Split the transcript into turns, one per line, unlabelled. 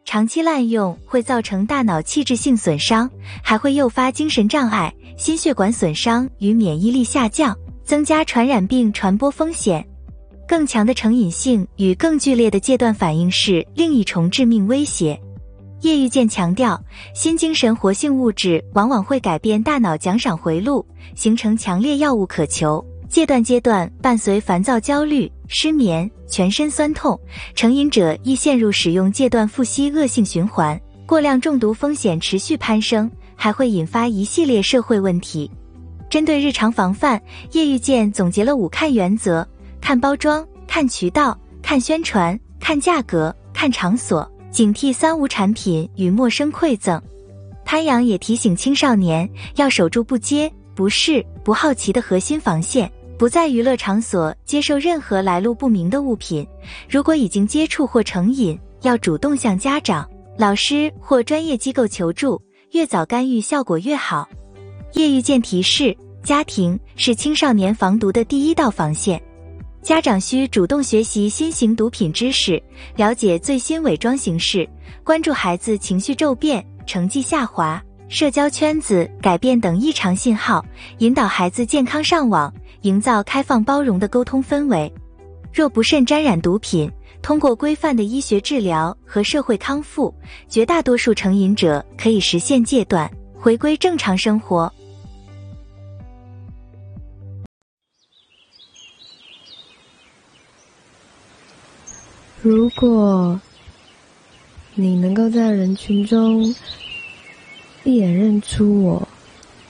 长期滥用会造成大脑器质性损伤，还会诱发精神障碍、心血管损伤与免疫力下降，增加传染病传播风险。更强的成瘾性与更剧烈的戒断反应是另一重致命威胁。叶玉健强调，新精神活性物质往往会改变大脑奖赏回路，形成强烈药物渴求。戒断阶段伴随烦躁、焦虑、失眠、全身酸痛，成瘾者易陷入使用戒断复吸恶性循环，过量中毒风险持续攀升，还会引发一系列社会问题。针对日常防范，叶玉健总结了5看原则：看包装、看渠道、看宣传、看价格、看场所，警惕3无产品与陌生馈赠。潘阳也提醒青少年要守住不接、不试、不好奇的核心防线，不在娱乐场所接受任何来路不明的物品。如果已经接触或成瘾，要主动向家长、老师或专业机构求助，越早干预效果越好。叶玉健提示，家庭是青少年防毒的第1道防线。家长需主动学习新型毒品知识，了解最新伪装形式，关注孩子情绪骤变、成绩下滑、社交圈子改变等异常信号，引导孩子健康上网，营造开放包容的沟通氛围。若不慎沾染毒品，通过规范的医学治疗和社会康复，绝大多数成瘾者可以实现戒断，回归正常生活。
如果你能够在人群中一眼认出我，